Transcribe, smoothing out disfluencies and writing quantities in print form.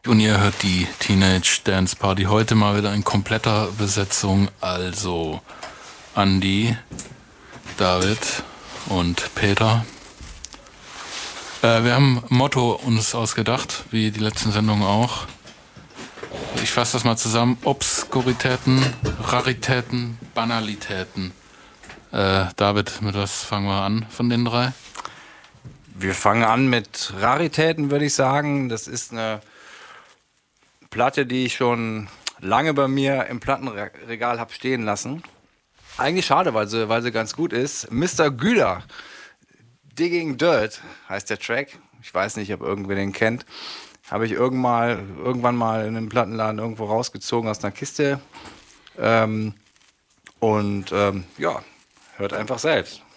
Und ihr hört die Teenage Dance Party. Heute mal wieder in kompletter Besetzung. Also Andi, David und Peter. Wir haben ein Motto uns ausgedacht, wie die letzten Sendungen auch. Ich fasse das mal zusammen. Obskuritäten, Raritäten, Banalitäten. David, mit was fangen wir an von den drei? Wir fangen an mit Raritäten, würde ich sagen. Das ist eine Platte, die ich schon lange bei mir im Plattenregal habe stehen lassen. Eigentlich schade, weil sie ganz gut ist. Mr. Güler, Digging Dirt heißt der Track. Ich weiß nicht, ob irgendwer den kennt. Habe ich irgendwann mal in einem Plattenladen irgendwo rausgezogen aus einer Kiste. Ja, hört einfach selbst.